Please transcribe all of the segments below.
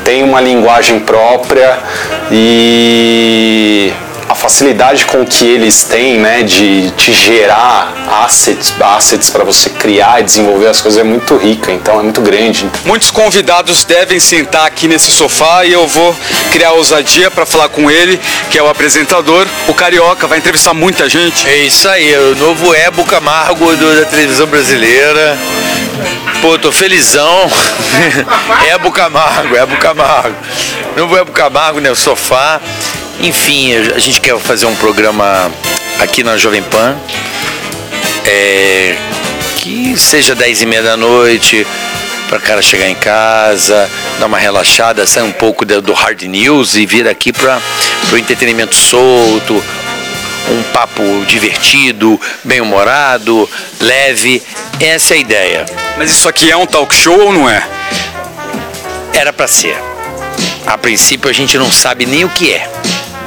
tem uma linguagem própria e a facilidade com que eles têm, né, de te gerar assets para você criar e desenvolver as coisas é muito rica, então é muito grande. Muitos convidados devem sentar aqui nesse sofá e eu vou criar ousadia para falar com ele, que é o apresentador, o Carioca, vai entrevistar muita gente. É isso aí, o novo Hebo Camargo da televisão brasileira. Pô, tô felizão. Hebo Camargo. Novo Hebo Camargo, né, o sofá. Enfim, a gente quer fazer um programa aqui na Jovem Pan, que seja 10h30 da noite, para o cara chegar em casa, dar uma relaxada, sair um pouco do hard news e vir aqui para o entretenimento solto, um papo divertido, bem-humorado, leve. Essa é a ideia. Mas isso aqui é um talk show ou não é? Era para ser. A princípio a gente não sabe nem o que é.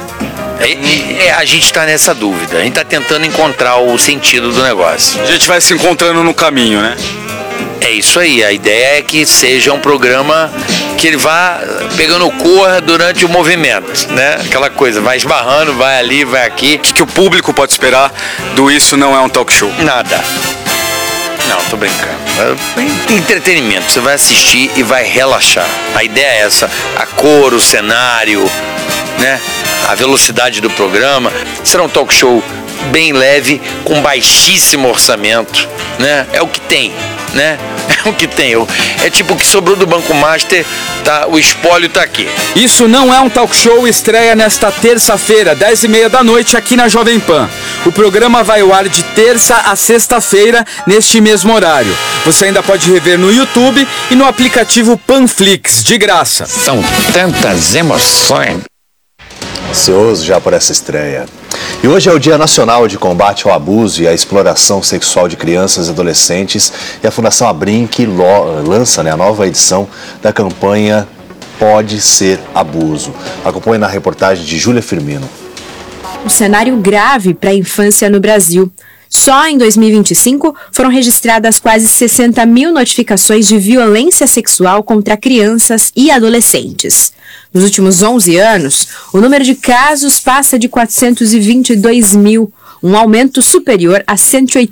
A gente está nessa dúvida, a gente está tentando encontrar o sentido do negócio. A gente vai se encontrando no caminho, né? É isso aí, a ideia é que seja um programa que ele vá pegando cor durante o movimento, né? Aquela coisa, vai esbarrando, vai ali, vai aqui. O que o público pode esperar do Isso Não É um Talk Show? Nada. Não, tô brincando. É entretenimento, você vai assistir e vai relaxar. A ideia é essa, a cor, o cenário, né? A velocidade do programa. Será um talk show bem leve, com baixíssimo orçamento, né? É o que tem, né? É o que tem. É tipo o que sobrou do Banco Master, tá? O espólio tá aqui. Isso Não É um Talk Show estreia nesta terça-feira, 10h30 da noite, aqui na Jovem Pan. O programa vai ao ar de terça a sexta-feira, neste mesmo horário. Você ainda pode rever no YouTube e no aplicativo Panflix, de graça. São tantas emoções. Ansioso já por essa estreia. E hoje é o Dia Nacional de Combate ao Abuso e à Exploração Sexual de Crianças e Adolescentes, e a Fundação Abrinq lança, né, a nova edição da campanha Pode Ser Abuso. Acompanhe na reportagem de Júlia Firmino. Um cenário grave para a infância no Brasil. Só em 2025 foram registradas quase 60 mil notificações de violência sexual contra crianças e adolescentes. Nos últimos 11 anos, o número de casos passa de 422 mil, um aumento superior a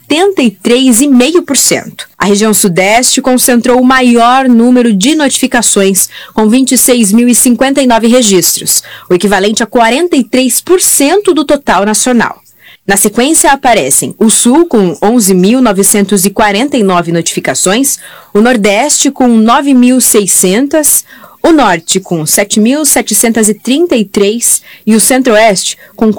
183,5%. A região Sudeste concentrou o maior número de notificações, com 26.059 registros, o equivalente a 43% do total nacional. Na sequência aparecem o Sul com 11.949 notificações, o Nordeste com 9.600, o Norte com 7.733 e o Centro-Oeste com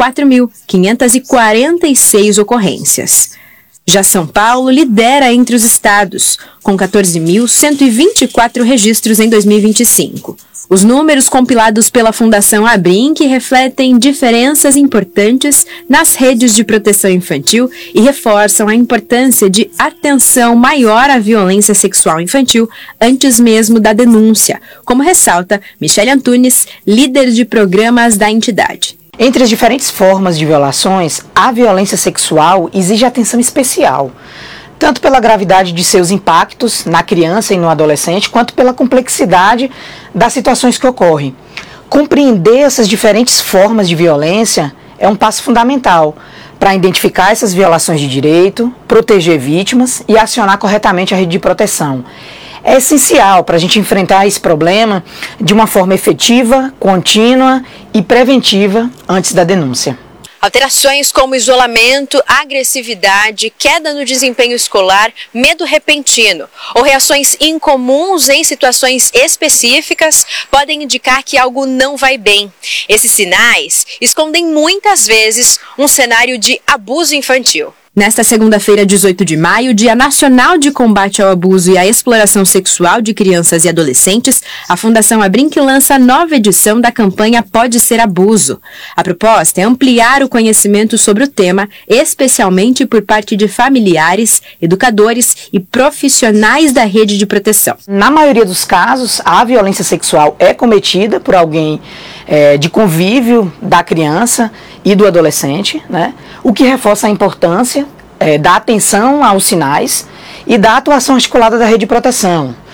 4.546 ocorrências. Já São Paulo lidera entre os estados, com 14.124 registros em 2025. Os números compilados pela Fundação Abrinq refletem diferenças importantes nas redes de proteção infantil e reforçam a importância de atenção maior à violência sexual infantil antes mesmo da denúncia, como ressalta Michele Antunes, líder de programas da entidade. Entre as diferentes formas de violações, a violência sexual exige atenção especial, tanto pela gravidade de seus impactos na criança e no adolescente, quanto pela complexidade das situações que ocorrem. Compreender essas diferentes formas de violência é um passo fundamental para identificar essas violações de direito, proteger vítimas e acionar corretamente a rede de proteção. É essencial para a gente enfrentar esse problema de uma forma efetiva, contínua e preventiva antes da denúncia. Alterações como isolamento, agressividade, queda no desempenho escolar, medo repentino ou reações incomuns em situações específicas podem indicar que algo não vai bem. Esses sinais escondem muitas vezes um cenário de abuso infantil. Nesta segunda-feira, 18 de maio, Dia Nacional de Combate ao Abuso e à Exploração Sexual de Crianças e Adolescentes, a Fundação Abrinq lança a nova edição da campanha Pode Ser Abuso. A proposta é ampliar o conhecimento sobre o tema, especialmente por parte de familiares, educadores e profissionais da rede de proteção. Na maioria dos casos, a violência sexual é cometida por alguém de convívio da criança e do adolescente, né? O que reforça a importância da atenção aos sinais e da atuação articulada da rede de proteção.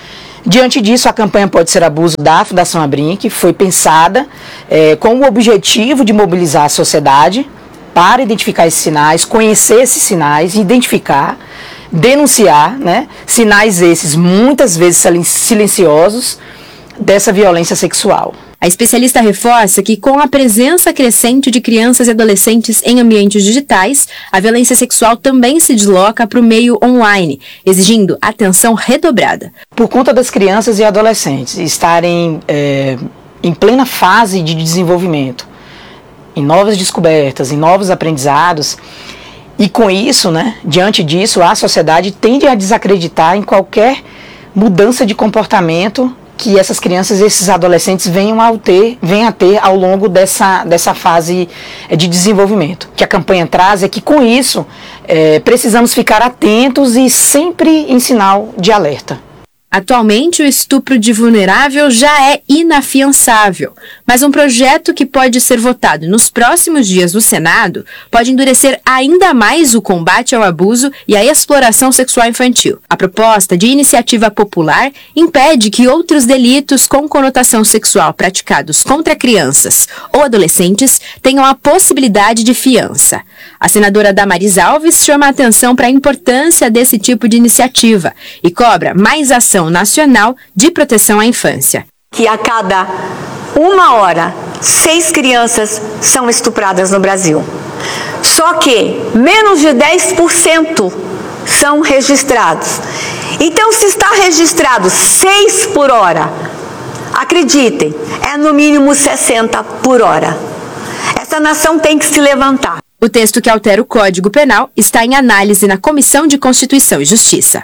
Diante disso, a campanha Pode Ser Abuso da Fundação Abrinq foi pensada com o objetivo de mobilizar a sociedade para identificar esses sinais, conhecer esses sinais, identificar, denunciar, né, sinais esses muitas vezes silenciosos dessa violência sexual. A especialista reforça que, com a presença crescente de crianças e adolescentes em ambientes digitais, a violência sexual também se desloca para o meio online, exigindo atenção redobrada. Por conta das crianças e adolescentes estarem em plena fase de desenvolvimento, em novas descobertas, em novos aprendizados, e com isso, né, diante disso, a sociedade tende a desacreditar em qualquer mudança de comportamento que essas crianças e esses adolescentes venham a ter ao longo dessa fase de desenvolvimento. O que a campanha traz é que, com isso, precisamos ficar atentos e sempre em sinal de alerta. Atualmente, o estupro de vulnerável já é inafiançável, mas um projeto que pode ser votado nos próximos dias no Senado pode endurecer ainda mais o combate ao abuso e à exploração sexual infantil. A proposta de iniciativa popular impede que outros delitos com conotação sexual praticados contra crianças ou adolescentes tenham a possibilidade de fiança. A senadora Damaris Alves chama a atenção para a importância desse tipo de iniciativa e cobra mais ação nacional de proteção à infância. Que a cada 1 hora, 6 crianças são estupradas no Brasil. Só que menos de 10% são registrados. Então, se está registrado 6 por hora, acreditem, é no mínimo 60 por hora. Essa nação tem que se levantar. O texto que altera o Código Penal está em análise na Comissão de Constituição e Justiça.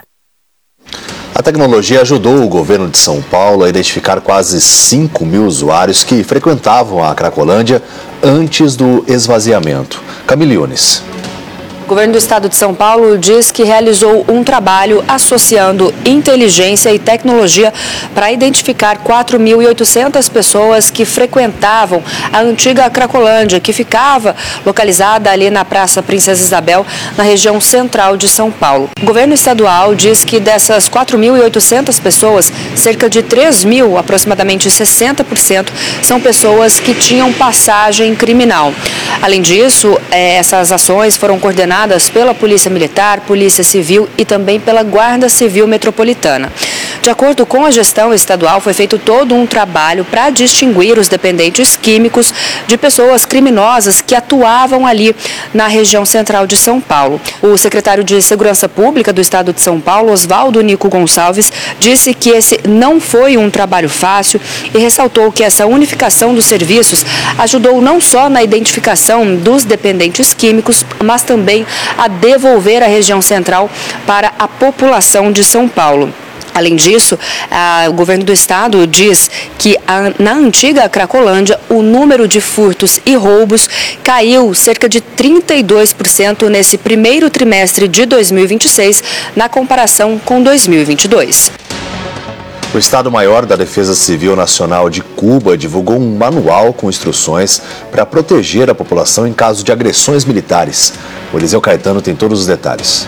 A tecnologia ajudou o governo de São Paulo a identificar quase 5 mil usuários que frequentavam a Cracolândia antes do esvaziamento. Camille Yunes. O governo do estado de São Paulo diz que realizou um trabalho associando inteligência e tecnologia para identificar 4.800 pessoas que frequentavam a antiga Cracolândia, que ficava localizada ali na Praça Princesa Isabel, na região central de São Paulo. O governo estadual diz que dessas 4.800 pessoas, cerca de 3.000, aproximadamente 60%, são pessoas que tinham passagem criminal. Além disso, essas ações foram coordenadas pela Polícia Militar, Polícia Civil e também pela Guarda Civil Metropolitana. De acordo com a gestão estadual, foi feito todo um trabalho para distinguir os dependentes químicos de pessoas criminosas que atuavam ali na região central de São Paulo. O secretário de Segurança Pública do estado de São Paulo, Oswaldo Nico Gonçalves, disse que esse não foi um trabalho fácil e ressaltou que essa unificação dos serviços ajudou não só na identificação dos dependentes químicos, mas também a devolver a região central para a população de São Paulo. Além disso, o governo do estado diz que na antiga Cracolândia o número de furtos e roubos caiu cerca de 32% nesse primeiro trimestre de 2026, na comparação com 2022. O Estado-Maior da Defesa Civil Nacional de Cuba divulgou um manual com instruções para proteger a população em caso de agressões militares. O Eliseu Caetano tem todos os detalhes.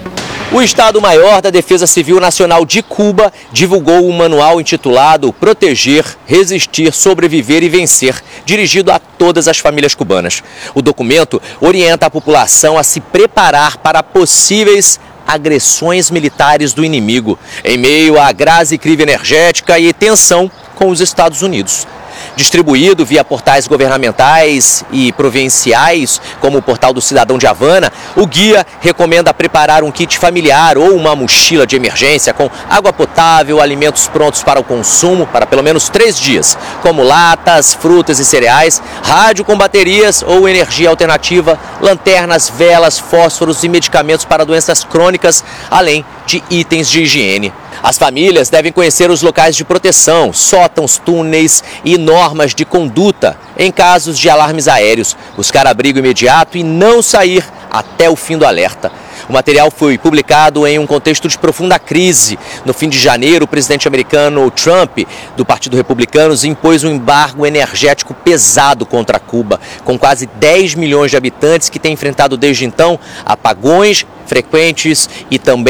O Estado-Maior da Defesa Civil Nacional de Cuba divulgou um manual intitulado Proteger, Resistir, Sobreviver e Vencer, dirigido a todas as famílias cubanas. O documento orienta a população a se preparar para possíveis agressões militares do inimigo, em meio à grave crise energética e tensão com os Estados Unidos. Distribuído via portais governamentais e provinciais, como o Portal do Cidadão de Havana, o guia recomenda preparar um kit familiar ou uma mochila de emergência com água potável, alimentos prontos para o consumo para pelo menos 3 dias, como latas, frutas e cereais, rádio com baterias ou energia alternativa, lanternas, velas, fósforos e medicamentos para doenças crônicas, além de itens de higiene. As famílias devem conhecer os locais de proteção, sótãos, túneis e normas de conduta em casos de alarmes aéreos, buscar abrigo imediato e não sair até o fim do alerta. O material foi publicado em um contexto de profunda crise. No fim de janeiro, o presidente americano Trump, do Partido Republicano, impôs um embargo energético pesado contra Cuba, com quase 10 milhões de habitantes que têm enfrentado desde então apagões frequentes e também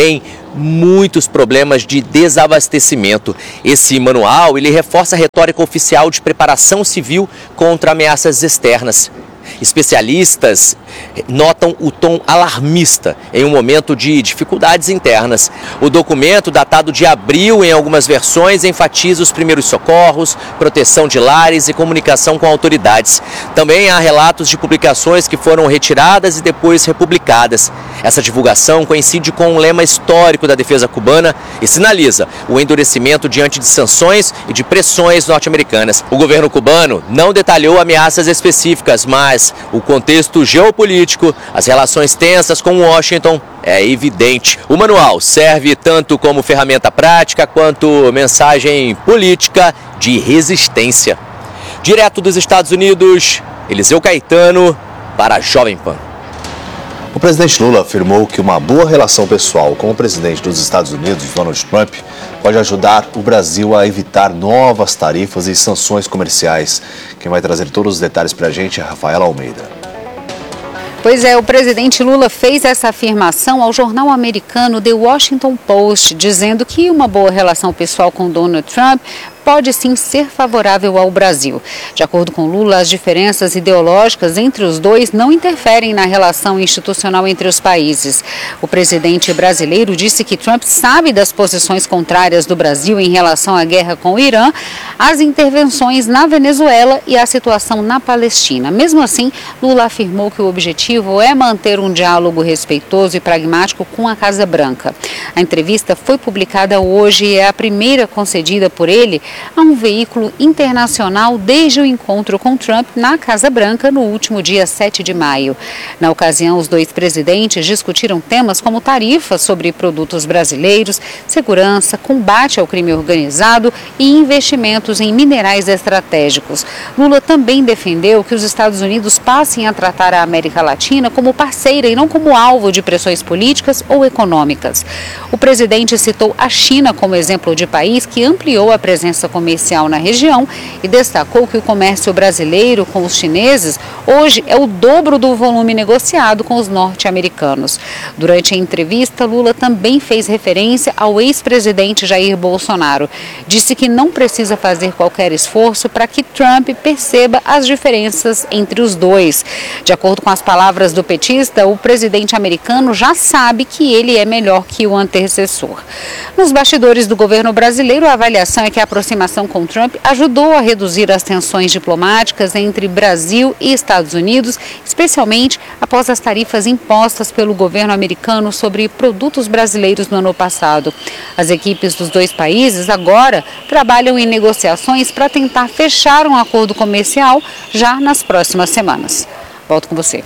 muitos problemas de desabastecimento. Esse manual, ele reforça a retórica oficial de preparação civil contra ameaças externas. Especialistas notam o tom alarmista em um momento de dificuldades internas. O documento, datado de abril em algumas versões, enfatiza os primeiros socorros, proteção de lares e comunicação com autoridades. Também há relatos de publicações que foram retiradas e depois republicadas. Essa divulgação coincide com um lema histórico da defesa cubana e sinaliza o endurecimento diante de sanções e de pressões norte-americanas. O governo cubano não detalhou ameaças específicas, mas o contexto geopolítico, as relações tensas com Washington, é evidente. O manual serve tanto como ferramenta prática quanto mensagem política de resistência. Direto dos Estados Unidos, Eliseu Caetano para a Jovem Pan. O presidente Lula afirmou que uma boa relação pessoal com o presidente dos Estados Unidos, Donald Trump, pode ajudar o Brasil a evitar novas tarifas e sanções comerciais. Quem vai trazer todos os detalhes para a gente é Rafaela Almeida. Pois é, o presidente Lula fez essa afirmação ao jornal americano The Washington Post, dizendo que uma boa relação pessoal com Donald Trump pode sim ser favorável ao Brasil. De acordo com Lula, as diferenças ideológicas entre os dois não interferem na relação institucional entre os países. O presidente brasileiro disse que Trump sabe das posições contrárias do Brasil em relação à guerra com o Irã, às intervenções na Venezuela e à situação na Palestina. Mesmo assim, Lula afirmou que o objetivo é manter um diálogo respeitoso e pragmático com a Casa Branca. A entrevista foi publicada hoje e é a primeira concedida por ele a um veículo internacional desde o encontro com Trump na Casa Branca no último dia 7 de maio. Na ocasião, os dois presidentes discutiram temas como tarifas sobre produtos brasileiros, segurança, combate ao crime organizado e investimentos em minerais estratégicos. Lula também defendeu que os Estados Unidos passem a tratar a América Latina como parceira e não como alvo de pressões políticas ou econômicas. O presidente citou a China como exemplo de país que ampliou a presença comercial na região e destacou que o comércio brasileiro com os chineses hoje é o dobro do volume negociado com os norte-americanos. Durante a entrevista, Lula também fez referência ao ex-presidente Jair Bolsonaro. Disse que não precisa fazer qualquer esforço para que Trump perceba as diferenças entre os dois. De acordo com as palavras do petista, o presidente americano já sabe que ele é melhor que o antecessor. Nos bastidores do governo brasileiro, a avaliação é que a aproximação com Trump ajudou a reduzir as tensões diplomáticas entre Brasil e Estados Unidos, especialmente após as tarifas impostas pelo governo americano sobre produtos brasileiros no ano passado. As equipes dos dois países agora trabalham em negociações para tentar fechar um acordo comercial já nas próximas semanas. Volto com você.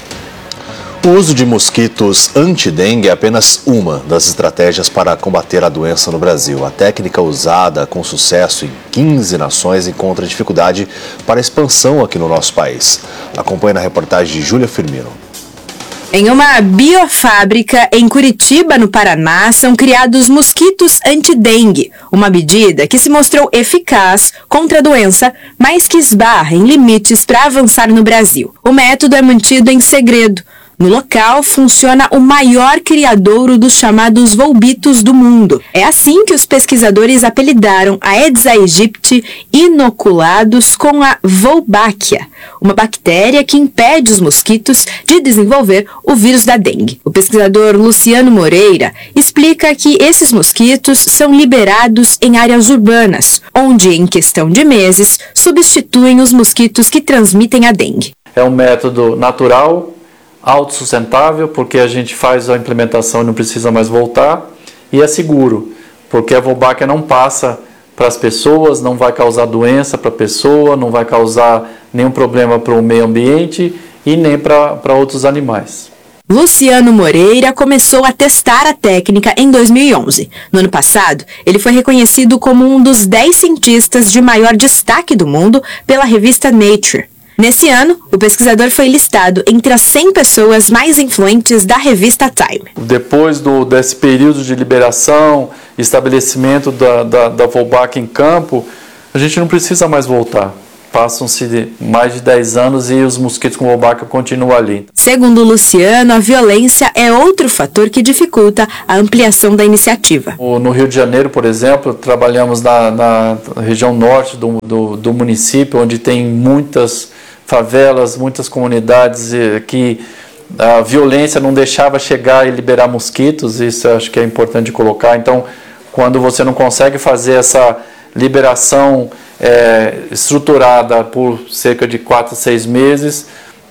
O uso de mosquitos anti-dengue é apenas uma das estratégias para combater a doença no Brasil. A técnica usada com sucesso em 15 nações encontra dificuldade para a expansão aqui no nosso país. Acompanhe na reportagem de Júlia Firmino. Em uma biofábrica em Curitiba, no Paraná, são criados mosquitos anti-dengue, uma medida que se mostrou eficaz contra a doença, mas que esbarra em limites para avançar no Brasil. O método é mantido em segredo. No local, funciona o maior criadouro dos chamados volbitos do mundo. É assim que os pesquisadores apelidaram a Aedes aegypti inoculados com a Wolbachia, uma bactéria que impede os mosquitos de desenvolver o vírus da dengue. O pesquisador Luciano Moreira explica que esses mosquitos são liberados em áreas urbanas, onde, em questão de meses, substituem os mosquitos que transmitem a dengue. É um método natural, autossustentável, porque a gente faz a implementação e não precisa mais voltar, e é seguro, porque a Wolbachia não passa para as pessoas, não vai causar doença para a pessoa, não vai causar nenhum problema para o meio ambiente e nem para outros animais. Luciano Moreira começou a testar a técnica em 2011. No ano passado, ele foi reconhecido como um dos 10 cientistas de maior destaque do mundo pela revista Nature. Nesse ano, o pesquisador foi listado entre as 100 pessoas mais influentes da revista Time. Depois desse período de liberação, estabelecimento da Wolbachia em campo, a gente não precisa mais voltar. passam-se mais de 10 anos e os mosquitos com Wolbachia continuam ali. Segundo Luciano, a violência é outro fator que dificulta a ampliação da iniciativa. No Rio de Janeiro, por exemplo, trabalhamos na região norte do município, onde tem muitas favelas, muitas comunidades que a violência não deixava chegar e liberar mosquitos. Isso eu acho que é importante colocar. Então, quando você não consegue fazer essa liberação estruturada por cerca de 4 a 6 meses,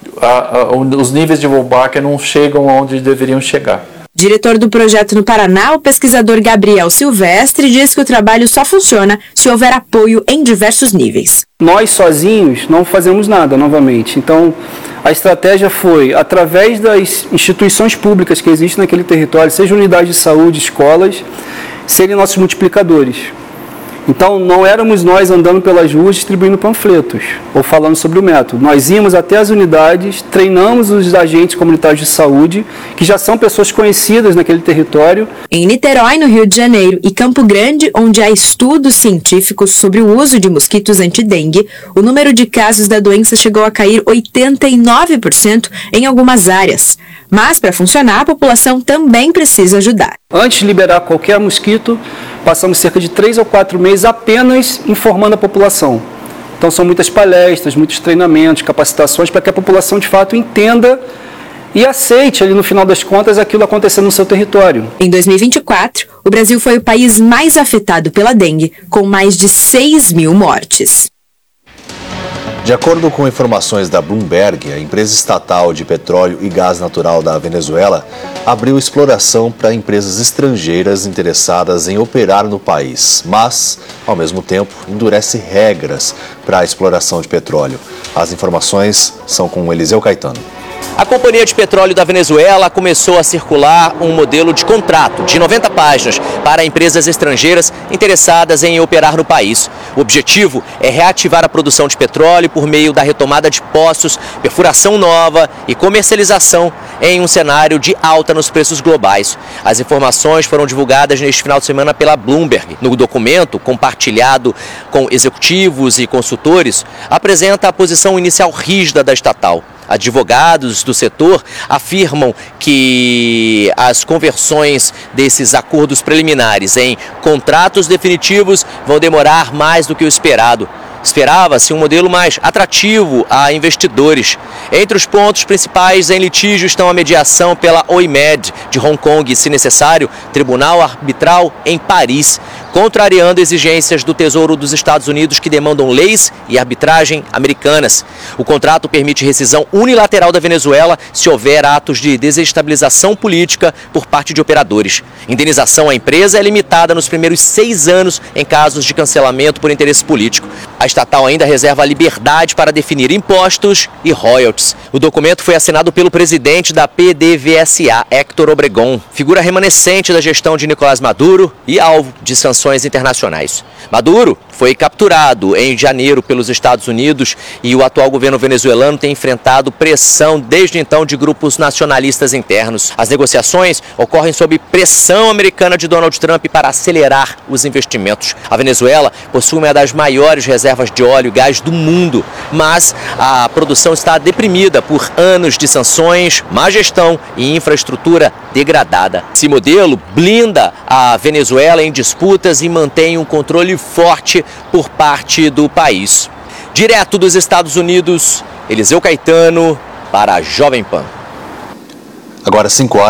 os níveis de Wolbachia não chegam onde deveriam chegar. Diretor do projeto no Paraná, o pesquisador Gabriel Silvestre diz que o trabalho só funciona se houver apoio em diversos níveis. Nós sozinhos não fazemos nada, novamente. Então, a estratégia foi, através das instituições públicas que existem naquele território, seja unidades de saúde, escolas, serem nossos multiplicadores. Então, não éramos nós andando pelas ruas distribuindo panfletos ou falando sobre o método. Nós íamos até as unidades, treinamos os agentes comunitários de saúde, que já são pessoas conhecidas naquele território. Em Niterói, no Rio de Janeiro, e Campo Grande, onde há estudos científicos sobre o uso de mosquitos anti-dengue, o número de casos da doença chegou a cair 89% em algumas áreas. Mas, para funcionar, a população também precisa ajudar. Antes de liberar qualquer mosquito, passamos cerca de 3 ou 4 meses apenas informando a população. Então são muitas palestras, muitos treinamentos, capacitações para que a população de fato entenda e aceite ali no final das contas aquilo acontecendo no seu território. Em 2024, o Brasil foi o país mais afetado pela dengue, com mais de 6 mil mortes. De acordo com informações da Bloomberg, a empresa estatal de petróleo e gás natural da Venezuela abriu exploração para empresas estrangeiras interessadas em operar no país, mas, ao mesmo tempo, endurece regras para a exploração de petróleo. As informações são com Eliseu Caetano. A Companhia de Petróleo da Venezuela começou a circular um modelo de contrato de 90 páginas para empresas estrangeiras interessadas em operar no país. O objetivo é reativar a produção de petróleo por meio da retomada de poços, perfuração nova e comercialização em um cenário de alta nos preços globais. As informações foram divulgadas neste final de semana pela Bloomberg. No documento, compartilhado com executivos e consultores, apresenta a posição inicial rígida da estatal. Advogados do setor afirmam que as conversões desses acordos preliminares em contratos definitivos vão demorar mais do que o esperado. Esperava-se um modelo mais atrativo a investidores. Entre os pontos principais em litígio estão a mediação pela OIMED de Hong Kong e, se necessário, tribunal arbitral em Paris, contrariando exigências do Tesouro dos Estados Unidos que demandam leis e arbitragem americanas. O contrato permite rescisão unilateral da Venezuela se houver atos de desestabilização política por parte de operadores. Indenização à empresa é limitada nos primeiros 6 anos em casos de cancelamento por interesse político. A estatal ainda reserva a liberdade para definir impostos e royalties. O documento foi assinado pelo presidente da PDVSA, Héctor Obregón, figura remanescente da gestão de Nicolás Maduro e alvo de sanções internacionais. Maduro foi capturado em janeiro pelos Estados Unidos e o atual governo venezuelano tem enfrentado pressão desde então de grupos nacionalistas internos. As negociações ocorrem sob pressão americana de Donald Trump para acelerar os investimentos. A Venezuela possui uma das maiores reservas de óleo e gás do mundo, mas a produção está deprimida por anos de sanções, má gestão e infraestrutura degradada. Esse modelo blinda a Venezuela em disputas e mantém um controle forte por parte do país. Direto dos Estados Unidos, Eliseu Caetano para a Jovem Pan. Agora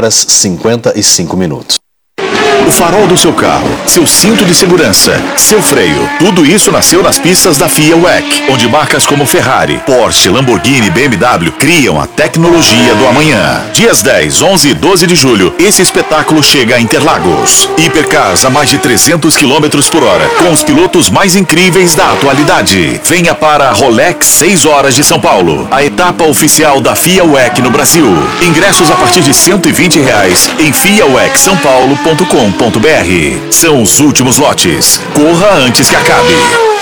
5h55. O farol do seu carro, seu cinto de segurança, seu freio, tudo isso nasceu nas pistas da FIA WEC, onde marcas como Ferrari, Porsche, Lamborghini e BMW criam a tecnologia do amanhã. Dias 10, 11 e 12 de julho, esse espetáculo chega a Interlagos. Hipercars a mais de 300 km por hora, com os pilotos mais incríveis da atualidade. Venha para a Rolex 6 horas de São Paulo, a etapa oficial da FIA WEC no Brasil. Ingressos a partir de R$120 em fiawecsaopaulo.com.br. São os últimos lotes. Corra antes que acabe.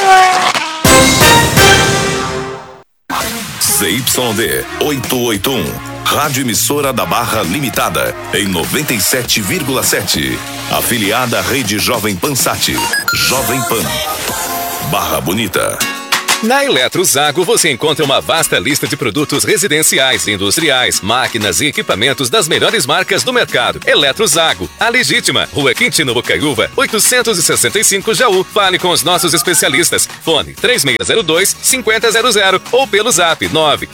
ZYD 881, Rádio Emissora da Barra Limitada, em 97,7. Afiliada à Rede Jovem Pan Sat. Jovem Pan. Barra Bonita. Na Eletrozago você encontra uma vasta lista de produtos residenciais, industriais, máquinas e equipamentos das melhores marcas do mercado. Eletrozago, a legítima. Rua Quintino Bocaiúva, 865 Jaú. Fale com os nossos especialistas. Fone 3602-5000 ou pelo zap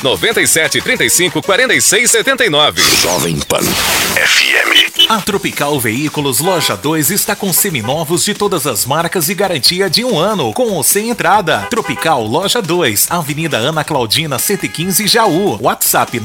997354679. Jovem Pan FM. A Tropical Veículos Loja 2 está com seminovos de todas as marcas e garantia de 1 ano, com ou sem entrada. Tropical Loja 2, Avenida Ana Claudina 115 Jaú. WhatsApp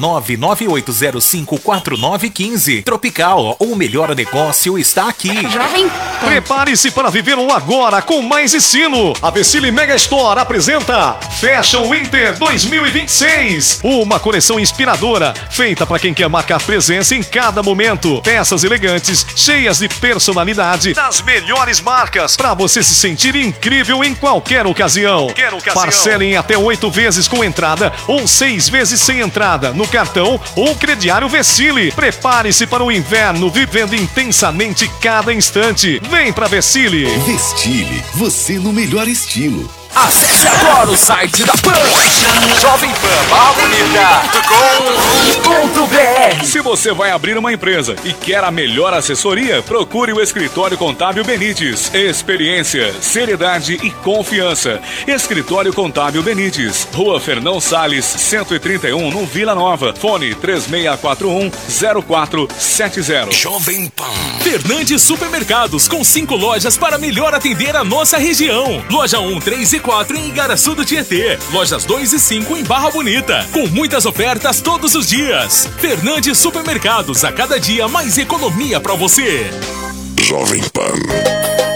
998054915. Tropical, o melhor negócio está aqui. Jovem Pan. Prepare-se para viver o agora com mais estilo. A Vecile Mega Store apresenta Fashion Winter 2026. Uma coleção inspiradora, feita para quem quer marcar presença em cada momento. Peças elegantes, cheias de personalidade, das melhores marcas, para você se sentir incrível em qualquer ocasião. Parcelem até 8 vezes com entrada ou 6 vezes sem entrada no cartão ou crediário Vecile. Prepare-se para o inverno, vivendo intensamente cada instante. Vem pra Vecile. Vestile, você no melhor estilo. Acesse agora o site da PAN, jovempan.com.br. Se você vai abrir uma empresa e quer a melhor assessoria, procure o Escritório Contábil Benites. Experiência, seriedade e confiança. Escritório Contábil Benites, Rua Fernão Salles, 131, no Vila Nova. Fone 3641-0470. Jovem Pan. Fernandes Supermercados, com 5 lojas para melhor atender a nossa região. Loja 1, 3 e 4 em Igaraçu do Tietê. Lojas 2 e 5 em Barra Bonita. Com muitas ofertas todos os dias. Fernandes Supermercados, a cada dia mais economia para você. Jovem Pan.